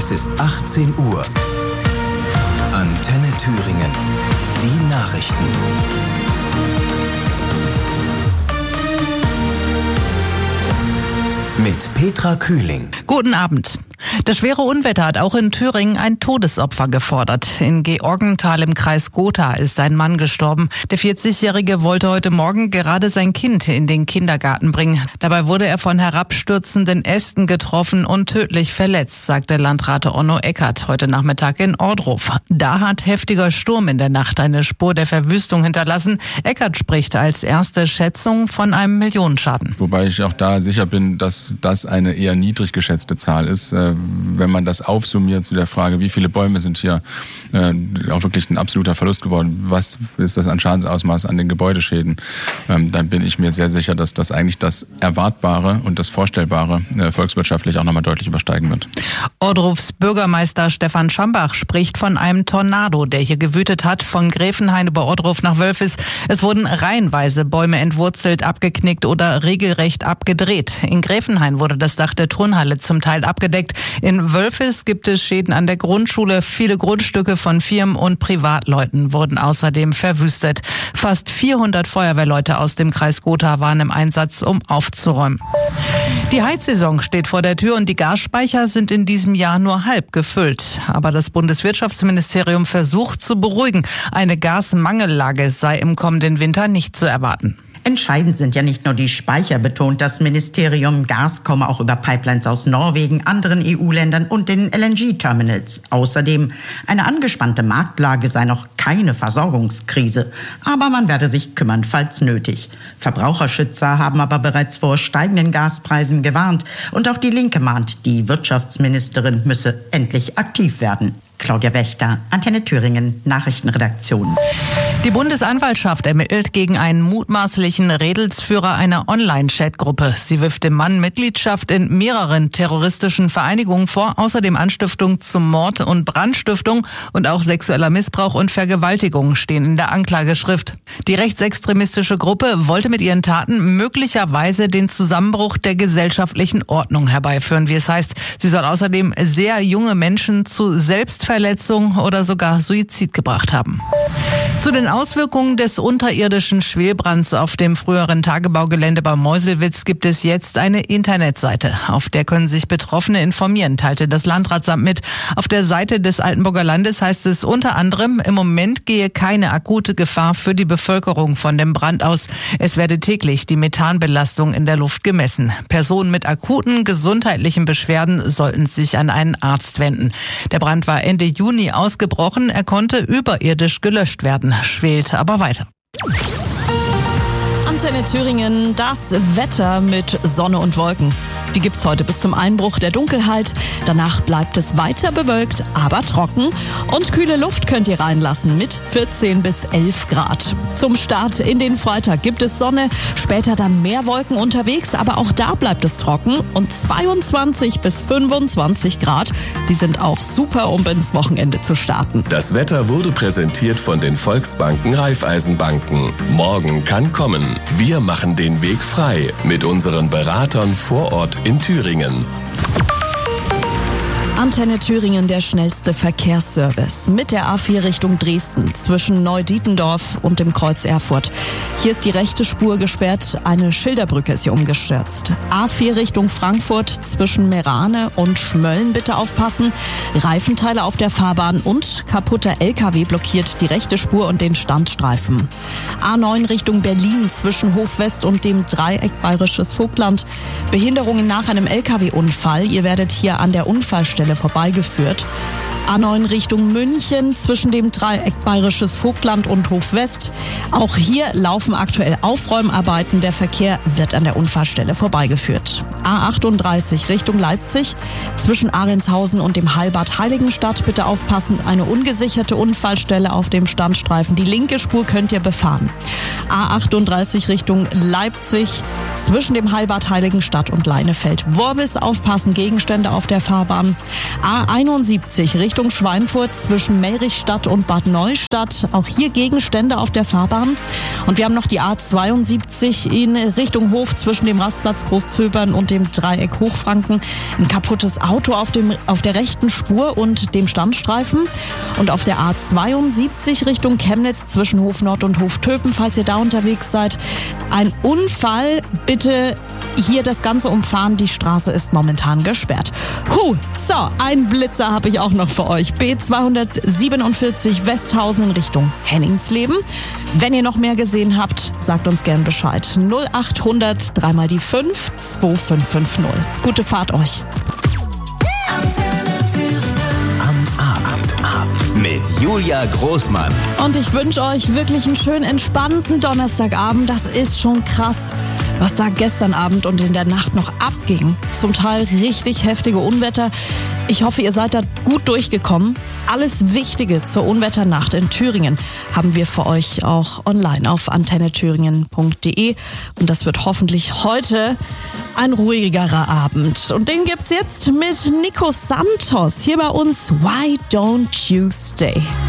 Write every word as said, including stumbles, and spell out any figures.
Es ist achtzehn Uhr. Antenne Thüringen. Die Nachrichten. Mit Petra Kühling. Guten Abend. Das schwere Unwetter hat auch in Thüringen ein Todesopfer gefordert. In Georgenthal im Kreis Gotha ist ein Mann gestorben. Der vierzigjährige wollte heute Morgen gerade sein Kind in den Kindergarten bringen. Dabei wurde er von herabstürzenden Ästen getroffen und tödlich verletzt, sagte Landrat Onno Eckert heute Nachmittag in Ohrdruf. Da hat heftiger Sturm in der Nacht eine Spur der Verwüstung hinterlassen. Eckert spricht als erste Schätzung von einem Millionenschaden. Wobei ich auch da sicher bin, dass das eine eher niedrig geschätzte Zahl ist. Wenn man das aufsummiert zu der Frage, wie viele Bäume sind hier äh, auch wirklich ein absoluter Verlust geworden, was ist das an Schadensausmaß an den Gebäudeschäden, ähm, dann bin ich mir sehr sicher, dass das eigentlich das Erwartbare und das Vorstellbare äh, volkswirtschaftlich auch nochmal deutlich übersteigen wird. Ohrdrufs Bürgermeister Stefan Schambach spricht von einem Tornado, der hier gewütet hat, von Gräfenhain über Ohrdruf nach Wölfis. Es wurden reihenweise Bäume entwurzelt, abgeknickt oder regelrecht abgedreht. In Gräfenhain wurde das Dach der Turnhalle zum Teil abgedeckt. In Wölfis gibt es Schäden an der Grundschule. Viele Grundstücke von Firmen und Privatleuten wurden außerdem verwüstet. Fast vierhundert Feuerwehrleute aus dem Kreis Gotha waren im Einsatz, um aufzuräumen. Die Heizsaison steht vor der Tür und die Gasspeicher sind in diesem Jahr nur halb gefüllt. Aber das Bundeswirtschaftsministerium versucht zu beruhigen. Eine Gasmangellage sei im kommenden Winter nicht zu erwarten. Entscheidend sind ja nicht nur die Speicher, betont das Ministerium. Gas komme auch über Pipelines aus Norwegen, anderen E U-Ländern und den L N G-Terminals. Außerdem, eine angespannte Marktlage sei noch keine Versorgungskrise. Aber man werde sich kümmern, falls nötig. Verbraucherschützer haben aber bereits vor steigenden Gaspreisen gewarnt. Und auch die Linke mahnt, die Wirtschaftsministerin müsse endlich aktiv werden. Claudia Wächter, Antenne Thüringen, Nachrichtenredaktion. Die Bundesanwaltschaft ermittelt gegen einen mutmaßlichen Redelsführer einer Online-Chat-Gruppe. Sie wirft dem Mann Mitgliedschaft in mehreren terroristischen Vereinigungen vor, außerdem Anstiftung zum Mord und Brandstiftung und auch sexueller Missbrauch und Vergewaltigung stehen in der Anklageschrift. Die rechtsextremistische Gruppe wollte mit ihren Taten möglicherweise den Zusammenbruch der gesellschaftlichen Ordnung herbeiführen, wie es heißt. Sie soll außerdem sehr junge Menschen zu Selbstverletzung oder sogar Suizid gebracht haben. Zu den Auswirkungen des unterirdischen Schwelbrands auf dem früheren Tagebaugelände bei Meuselwitz gibt es jetzt eine Internetseite. Auf der können sich Betroffene informieren, teilte das Landratsamt mit. Auf der Seite des Altenburger Landes heißt es unter anderem, im Moment gehe keine akute Gefahr für die Bevölkerung von dem Brand aus. Es werde täglich die Methanbelastung in der Luft gemessen. Personen mit akuten gesundheitlichen Beschwerden sollten sich an einen Arzt wenden. Der Brand war Ende Juni ausgebrochen. Er konnte überirdisch gelöscht werden. Schwelt aber weiter. Antenne Thüringen, das Wetter mit Sonne und Wolken. Die gibt's heute bis zum Einbruch der Dunkelheit. Danach bleibt es weiter bewölkt, aber trocken. Und kühle Luft könnt ihr reinlassen mit vierzehn bis elf Grad. Zum Start in den Freitag gibt es Sonne, später dann mehr Wolken unterwegs, aber auch da bleibt es trocken. Und zweiundzwanzig bis fünfundzwanzig Grad, die sind auch super, um ins Wochenende zu starten. Das Wetter wurde präsentiert von den Volksbanken Raiffeisenbanken. Morgen kann kommen. Wir machen den Weg frei mit unseren Beratern vor Ort in Thüringen. Antenne Thüringen, der schnellste Verkehrsservice mit der A vier Richtung Dresden zwischen Neudietendorf und dem Kreuz Erfurt. Hier ist die rechte Spur gesperrt, eine Schilderbrücke ist hier umgestürzt. A vier Richtung Frankfurt zwischen Merane und Schmölln bitte aufpassen. Reifenteile auf der Fahrbahn und kaputter L K W blockiert die rechte Spur und den Standstreifen. A neun Richtung Berlin zwischen Hofwest und dem Dreieck Bayerisches Vogtland. Behinderungen nach einem L K W-Unfall. Ihr werdet hier an der Unfallstelle vorbeigeführt. A neun Richtung München zwischen dem Dreieck Bayerisches Vogtland und Hofwest. Auch hier laufen aktuell Aufräumarbeiten. Der Verkehr wird an der Unfallstelle vorbeigeführt. A achtunddreißig Richtung Leipzig zwischen Ahrentshausen und dem Heilbad Heiligenstadt. Bitte aufpassen, eine ungesicherte Unfallstelle auf dem Standstreifen. Die linke Spur könnt ihr befahren. A achtunddreißig Richtung Leipzig zwischen dem Heilbad Heiligenstadt und Leinefeld-Worbis. Aufpassen, Gegenstände auf der Fahrbahn. A einundsiebzig Richtung Richtung Schweinfurt zwischen Melrichstadt und Bad Neustadt. Auch hier Gegenstände auf der Fahrbahn. Und wir haben noch die A zweiundsiebzig in Richtung Hof zwischen dem Rastplatz Großzöbern und dem Dreieck Hochfranken. Ein kaputtes Auto auf, dem, auf der rechten Spur und dem Standstreifen. Und auf der A zweiundsiebzig Richtung Chemnitz zwischen Hof Nord und Hof Töpen, falls ihr da unterwegs seid. Ein Unfall, bitte hier das Ganze umfahren. Die Straße ist momentan gesperrt. Huh, so, ein Blitzer habe ich auch noch für euch. B zweihundertsiebenundvierzig Westhausen in Richtung Henningsleben. Wenn ihr noch mehr gesehen habt, sagt uns gern Bescheid. null achthundert drei mal die fünf zwei fünf fünf null. Gute Fahrt euch. Am Abend mit Julia Großmann. Und ich wünsche euch wirklich einen schönen, entspannten Donnerstagabend. Das ist schon krass, was da gestern Abend und in der Nacht noch abging. Zum Teil richtig heftige Unwetter. Ich hoffe, ihr seid da gut durchgekommen. Alles Wichtige zur Unwetternacht in Thüringen haben wir für euch auch online auf antenne thüringen punkt de. Und das wird hoffentlich heute ein ruhigerer Abend. Und den gibt's jetzt mit Nico Santos hier bei uns. Why don't you stay?